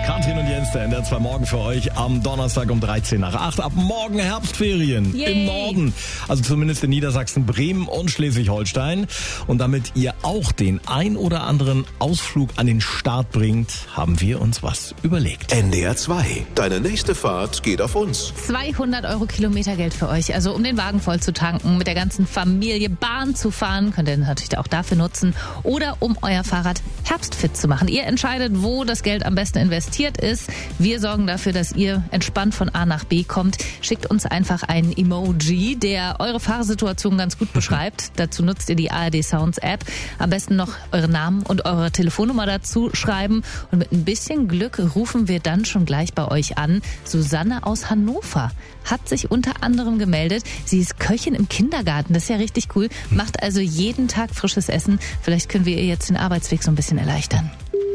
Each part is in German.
Katrin und Jens, der NDR 2 Morgen für euch am Donnerstag um 7:13. Ab morgen Herbstferien im Norden. Also zumindest in Niedersachsen, Bremen und Schleswig-Holstein. Und damit ihr auch den ein oder anderen Ausflug an den Start bringt, haben wir uns was überlegt. NDR 2, deine nächste Fahrt geht auf uns. 200 € Kilometergeld für euch. Also um den Wagen voll zu tanken, mit der ganzen Familie Bahn zu fahren, könnt ihr natürlich auch dafür nutzen. Oder um euer Fahrrad herbstfit zu machen. Ihr entscheidet, wo das Geld am besten investiert ist. Wir sorgen dafür, dass ihr entspannt von A nach B kommt. Schickt uns einfach einen Emoji, der eure Fahrsituation ganz gut beschreibt. Dazu nutzt ihr die ARD Sounds App. Am besten noch euren Namen und eure Telefonnummer dazu schreiben. Und mit ein bisschen Glück rufen wir dann schon gleich bei euch an. Susanne aus Hannover hat sich unter anderem gemeldet. Sie ist Köchin im Kindergarten. Das ist ja richtig cool. Macht also jeden Tag frisches Essen. Vielleicht können wir ihr jetzt den Arbeitsweg so ein bisschen erleichtern.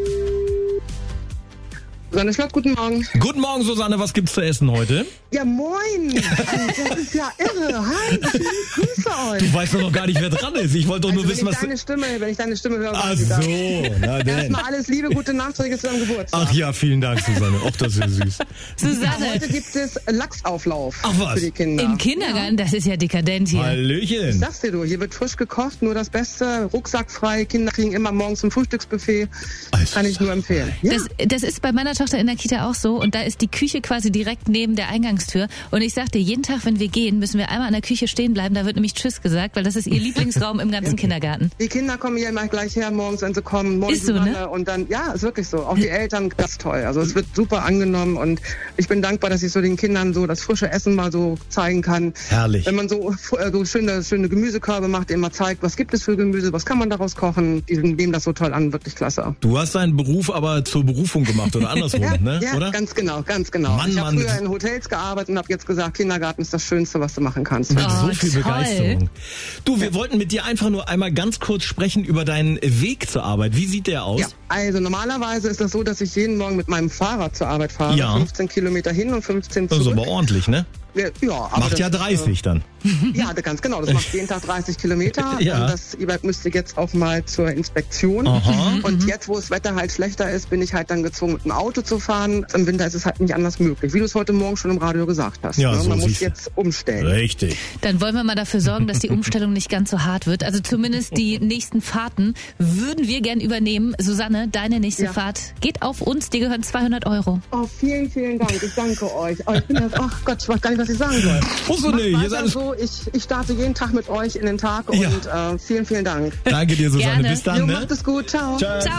Susanne Schlott, guten Morgen. Guten Morgen, Susanne. Was gibt's zu essen heute? Ja, moin. Das ist ja irre. Hi, ich grüße euch. Du weißt doch noch gar nicht, wer dran ist. Ich wollte doch nur wissen, was... Wenn ich deine Stimme höre... Ach so, na denn. Erstmal alles Liebe, gute Nachträge zu deinem Geburtstag. Ach ja, vielen Dank, Susanne. Auch das ist süß. Susanne. Heute gibt es Lachsauflauf. Ach was? Für die Kinder. Im Kindergarten, das ist ja dekadent hier. Ich Hallöchen. sag's dir du, hier wird frisch gekocht, nur das Beste, rucksackfrei. Kinder kriegen immer morgens ein Frühstücksbuffet. Kann ich nur empfehlen. Ja. Das ist bei meiner Tochter in der Kita auch so. Und da ist die Küche quasi direkt neben der Eingangstür. Und ich sagte, jeden Tag, wenn wir gehen, müssen wir einmal an der Küche stehen bleiben. Da wird nämlich Tschüss gesagt, weil das ist ihr Lieblingsraum im ganzen Kindergarten. Die Kinder kommen hier immer gleich her morgens, wenn sie kommen. Morgen ist so, ne? Und dann, ja, ist wirklich so. Auch die Eltern, ganz toll. Also es wird super angenommen und ich bin dankbar, dass ich so den Kindern so das frische Essen mal so zeigen kann. Herrlich. Wenn man so schöne Gemüsekörbe macht, immer zeigt, was gibt es für Gemüse, was kann man daraus kochen. Die nehmen das so toll an, wirklich klasse. Du hast deinen Beruf aber zur Berufung gemacht oder andersrum, ne? Ja, oder? Ganz genau. Mann, ich habe früher in Hotels gearbeitet und habe jetzt gesagt, Kindergarten ist das Schönste, was du machen kannst. Mit so Oh, viel toll. Begeisterung. Du, wir wollten mit dir einfach nur einmal ganz kurz sprechen über deinen Weg zur Arbeit. Wie sieht der aus? Ja, also normalerweise ist das so, dass ich jeden Morgen mit meinem Fahrrad zur Arbeit fahre. Ja. 15 Kilometer hin und 15 Das ist zurück. aber ordentlich, ne? Ja, aber Macht ja 30 dann. Ja, ganz genau. Das macht jeden Tag 30 Kilometer. Ja. Und das E-Bike müsste jetzt auch mal zur Inspektion. Aha. Und jetzt, wo das Wetter halt schlechter ist, bin ich halt dann gezwungen, mit dem Auto zu fahren. Im Winter ist es halt nicht anders möglich, wie du es heute Morgen schon im Radio gesagt hast. Ja, ne? so Man muss siehst du. jetzt umstellen. Richtig. Dann wollen wir mal dafür sorgen, dass die Umstellung nicht ganz so hart wird. Also zumindest die nächsten Fahrten würden wir gern übernehmen. Susanne, deine nächste Fahrt geht auf uns. Dir gehören 200 €. Oh, vielen, vielen Dank. Ich danke euch. Oh, ich bin jetzt, ach Gott, ich weiß gar nicht, was ich sagen soll. Musst du Macht nicht. Hier ist weiter alles... so. Ich starte jeden Tag mit euch in den Tag und vielen, vielen Dank. Danke dir, Susanne. Gerne. Bis dann, Jo, ne? macht es gut. Ciao. Ciao.